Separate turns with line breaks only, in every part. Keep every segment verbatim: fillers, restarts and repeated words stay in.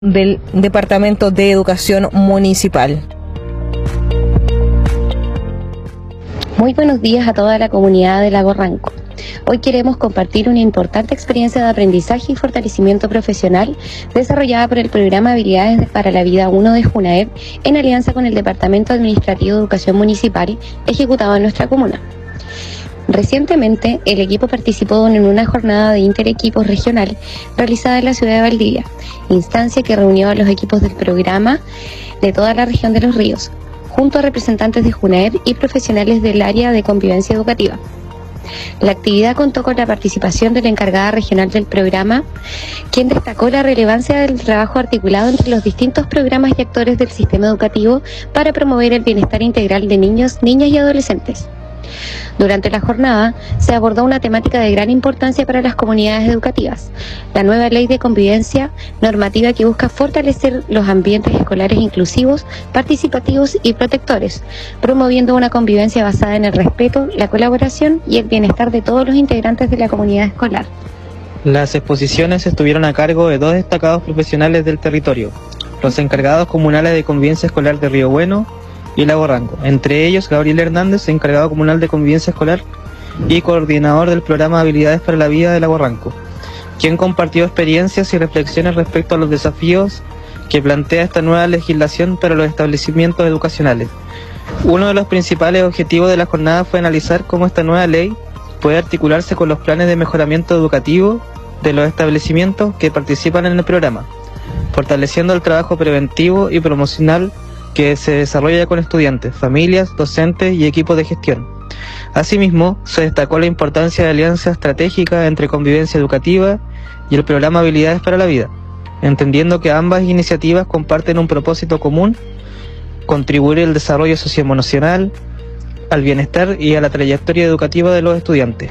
del Departamento de Educación Municipal.
Muy buenos días a toda la comunidad de Lago Ranco. Hoy queremos compartir una importante experiencia de aprendizaje y fortalecimiento profesional desarrollada por el programa Habilidades para la Vida uno de JUNAEP en alianza con el Departamento Administrativo de Educación Municipal ejecutado en nuestra comuna. Recientemente, el equipo participó en una jornada de interequipos regional realizada en la ciudad de Valdivia, instancia que reunió a los equipos del programa de toda la región de Los Ríos, junto a representantes de JUNAEP y profesionales del área de convivencia educativa. La actividad contó con la participación de la encargada regional del programa, quien destacó la relevancia del trabajo articulado entre los distintos programas y actores del sistema educativo para promover el bienestar integral de niños, niñas y adolescentes. Durante la jornada se abordó una temática de gran importancia para las comunidades educativas, la nueva ley de convivencia normativa que busca fortalecer los ambientes escolares inclusivos, participativos y protectores, promoviendo una convivencia basada en el respeto, la colaboración y el bienestar de todos los integrantes de la comunidad escolar.
Las exposiciones estuvieron a cargo de dos destacados profesionales del territorio, los encargados comunales de convivencia escolar de Río Bueno y Lago Ranco, entre ellos Gabriel Hernández, encargado comunal de convivencia escolar y coordinador del programa Habilidades para la Vida de Lago Ranco, quien compartió experiencias y reflexiones respecto a los desafíos que plantea esta nueva legislación para los establecimientos educacionales. Uno de los principales objetivos de la jornada fue analizar cómo esta nueva ley puede articularse con los planes de mejoramiento educativo de los establecimientos que participan en el programa, fortaleciendo el trabajo preventivo y promocional que se desarrolla con estudiantes, familias, docentes y equipos de gestión. Asimismo, se destacó la importancia de alianza estratégica entre convivencia educativa y el programa Habilidades para la Vida, entendiendo que ambas iniciativas comparten un propósito común: contribuir al desarrollo socioemocional, al bienestar y a la trayectoria educativa de los estudiantes.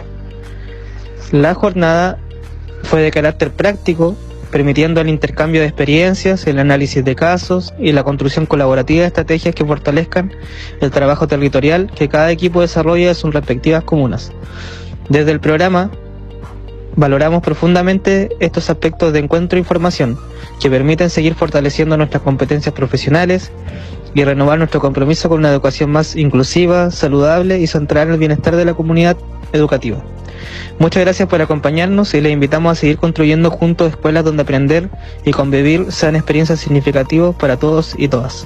La jornada fue de carácter práctico, permitiendo el intercambio de experiencias, el análisis de casos y la construcción colaborativa de estrategias que fortalezcan el trabajo territorial que cada equipo desarrolla en sus respectivas comunas. Desde el programa valoramos profundamente estos aspectos de encuentro e información que permiten seguir fortaleciendo nuestras competencias profesionales y renovar nuestro compromiso con una educación más inclusiva, saludable y centrada en el bienestar de la comunidad educativa. Muchas gracias por acompañarnos y les invitamos a seguir construyendo juntos escuelas donde aprender y convivir sean experiencias significativas para todos y todas.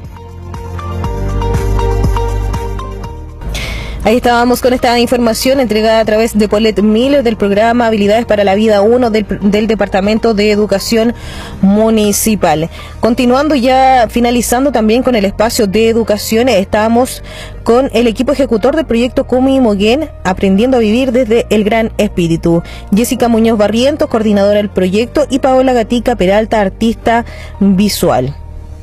Ahí estábamos con esta información entregada a través de Paulette Miller del programa Habilidades para la Vida uno del, del Departamento de Educación Municipal. Continuando ya, finalizando también con el espacio de educación, estamos con el equipo ejecutor del proyecto Kumi Moguén, Aprendiendo a Vivir desde el Gran Espíritu. Jessica Muñoz Barrientos, coordinadora del proyecto, y Paola Gatica Peralta, artista visual.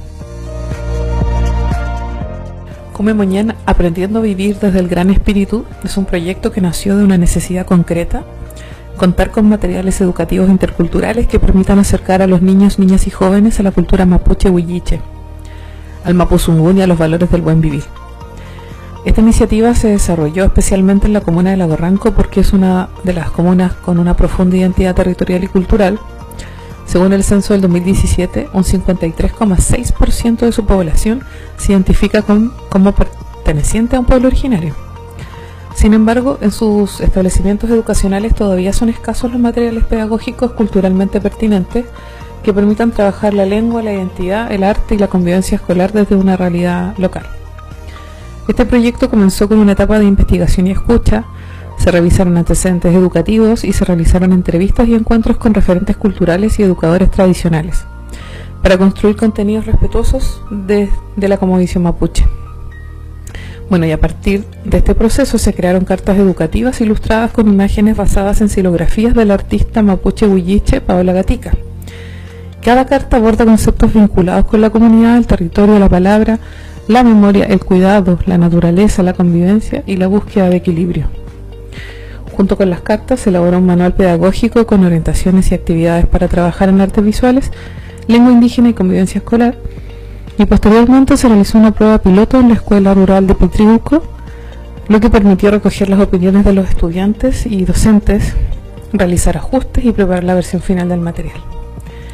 Kumi Moguén, Aprendiendo a Vivir desde el Gran Espíritu, es un proyecto que nació de una necesidad concreta: contar con materiales educativos interculturales que permitan acercar a los niños, niñas y jóvenes a la cultura mapuche huilliche, al mapuzungún y a los valores del buen vivir. Esta iniciativa se desarrolló especialmente en la comuna de Lago Ranco porque es una de las comunas con una profunda identidad territorial y cultural. Según el censo del dos mil diecisiete, un cincuenta y tres coma seis por ciento de su población se identifica con, como perteneciente a un pueblo originario. Sin embargo, en sus establecimientos educacionales todavía son escasos los materiales pedagógicos culturalmente pertinentes que permitan trabajar la lengua, la identidad, el arte y la convivencia escolar desde una realidad local. Este proyecto comenzó con una etapa de investigación y escucha. Se revisaron antecedentes educativos y se realizaron entrevistas y encuentros con referentes culturales y educadores tradicionales para construir contenidos respetuosos de, de la cosmovisión mapuche. Bueno, y a partir de este proceso se crearon cartas educativas ilustradas con imágenes basadas en xilografías del artista mapuche huilliche Paola Gatica. Cada carta aborda conceptos vinculados con la comunidad, el territorio, la palabra, la memoria, el cuidado, la naturaleza, la convivencia y la búsqueda de equilibrio. Junto con las cartas se elaboró un manual pedagógico con orientaciones y actividades para trabajar en artes visuales, lengua indígena y convivencia escolar, y posteriormente se realizó una prueba piloto en la Escuela Rural de Pitribuco, lo que permitió recoger las opiniones de los estudiantes y docentes, realizar ajustes y preparar la versión final del material.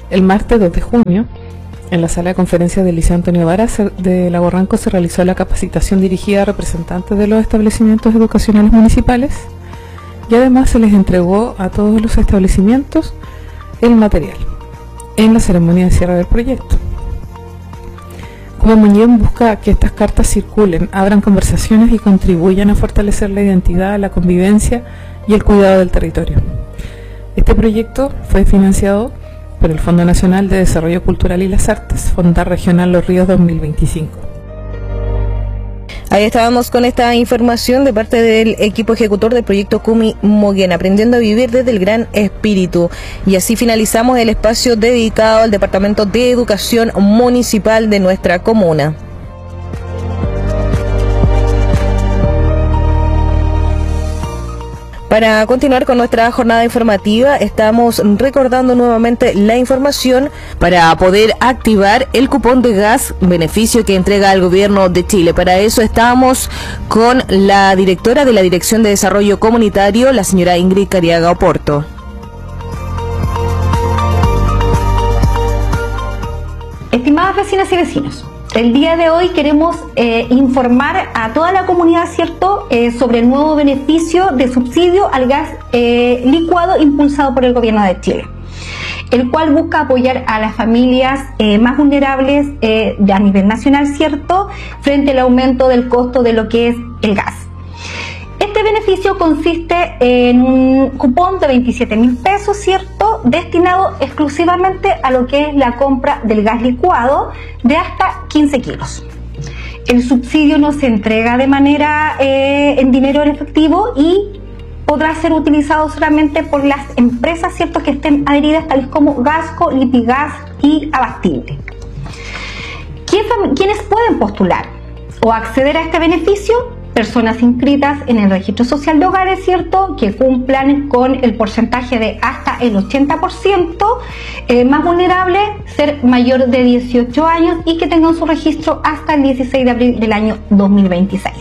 El martes dos de junio, en la sala de conferencias del Liceo Antonio Vara de Lago Ranco se realizó la capacitación dirigida a representantes de los establecimientos educacionales municipales y además se les entregó a todos los establecimientos el material en la ceremonia de cierre del proyecto. Comemuñén busca que estas cartas circulen, abran conversaciones y contribuyan a fortalecer la identidad, la convivencia y el cuidado del territorio. Este proyecto fue financiado por el Fondo Nacional de Desarrollo Cultural y las Artes, Fondar Regional Los Ríos dos mil veinticinco.
Ahí estábamos con esta información de parte del equipo ejecutor del proyecto Comemuñén, aprendiendo a vivir desde el gran espíritu. Y así finalizamos el espacio dedicado al Departamento de Educación Municipal de nuestra comuna. Para continuar con nuestra jornada informativa, estamos recordando nuevamente la información para poder activar el cupón de gas, beneficio que entrega el gobierno de Chile. Para eso estamos con la directora de la Dirección de Desarrollo Comunitario, la señora Ingrid Cariaga Oporto.
Estimadas vecinas y vecinos, el día de hoy queremos eh, informar a toda la comunidad, ¿cierto?, eh, sobre el nuevo beneficio de subsidio al gas eh, licuado impulsado por el gobierno de Chile, el cual busca apoyar a las familias eh, más vulnerables eh, a nivel nacional, ¿cierto?, frente al aumento del costo de lo que es el gas. Este beneficio consiste en un cupón de veintisiete mil pesos, ¿cierto?, destinado exclusivamente a lo que es la compra del gas licuado de hasta quince kilos. El subsidio no se entrega de manera eh, en dinero en efectivo y podrá ser utilizado solamente por las empresas, ¿cierto?, que estén adheridas, tales como Gasco, Lipigas y Abastible. ¿Quiénes pueden postular o acceder a este beneficio? Personas inscritas en el registro social de hogares, ¿cierto?, que cumplan con el porcentaje de hasta el ochenta por ciento, eh, más vulnerable, ser mayor de dieciocho años y que tengan su registro hasta el dieciséis de abril del año dos mil veintiséis.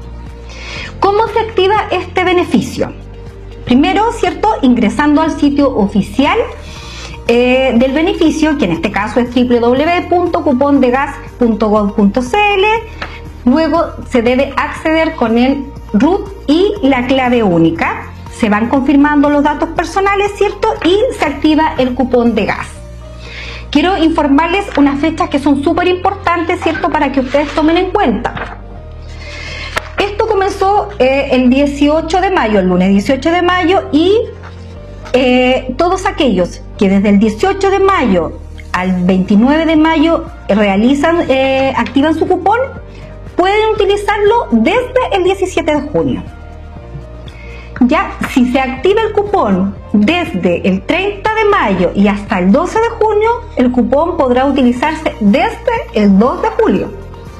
¿Cómo se activa este beneficio? Primero, ¿cierto?, ingresando al sitio oficial eh, del beneficio, que en este caso es doble u doble u doble u punto cupón de gas punto gov punto c l. Luego se debe acceder con el R U T y la clave única. Se van confirmando los datos personales, ¿cierto?, y se activa el cupón de gas. Quiero informarles unas fechas que son súper importantes, ¿cierto?, para que ustedes tomen en cuenta. Esto comenzó eh, el dieciocho de mayo, el lunes dieciocho de mayo, y eh, todos aquellos que desde el dieciocho de mayo al veintinueve de mayo realizan, eh, activan su cupón, pueden utilizarlo desde el diecisiete de junio. Ya, si se activa el cupón desde el treinta de mayo y hasta el doce de junio, el cupón podrá utilizarse desde el dos de julio.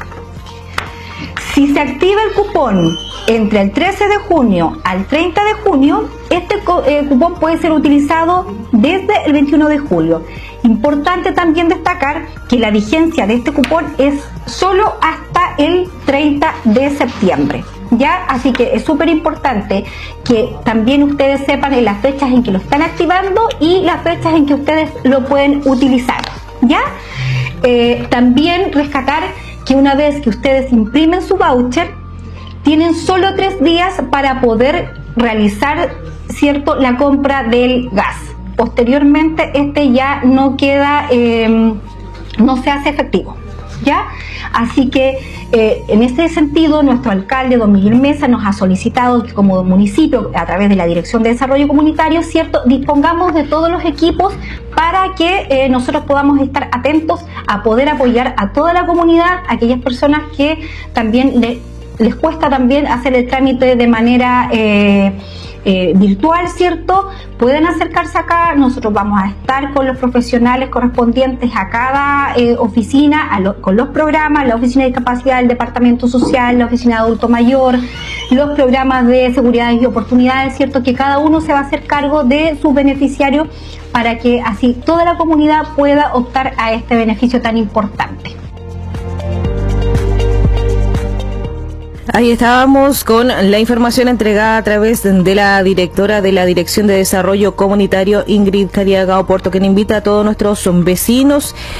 Si se activa el cupón entre el trece de junio al treinta de junio, este eh, cupón puede ser utilizado desde el veintiuno de julio. Importante también destacar que la vigencia de este cupón es solo hasta el treinta de septiembre. ¿Ya? Así que es súper importante que también ustedes sepan en las fechas en que lo están activando y las fechas en que ustedes lo pueden utilizar. ¿Ya? Eh, también rescatar que una vez que ustedes imprimen su voucher, tienen solo tres días para poder realizar, ¿cierto?, la compra del gas. Posteriormente este ya no queda, eh, no se hace efectivo, ¿ya? Así que eh, en este sentido nuestro alcalde don Miguel Mesa nos ha solicitado que como municipio, a través de la Dirección de Desarrollo Comunitario, ¿cierto?, dispongamos de todos los equipos para que eh, nosotros podamos estar atentos a poder apoyar a toda la comunidad, a aquellas personas que también le, les cuesta también hacer el trámite de manera eh, Eh, virtual, ¿cierto? Pueden acercarse acá, nosotros vamos a estar con los profesionales correspondientes a cada eh, oficina, a lo, con los programas, la oficina de discapacidad del departamento social, la oficina de adulto mayor, los programas de seguridad y oportunidades, ¿cierto? Que cada uno se va a hacer cargo de sus beneficiarios para que así toda la comunidad pueda optar a este beneficio tan importante.
Ahí estábamos con la información entregada a través de la directora de la Dirección de Desarrollo Comunitario, Ingrid Cariaga Oporto, quien invita a todos nuestros vecinos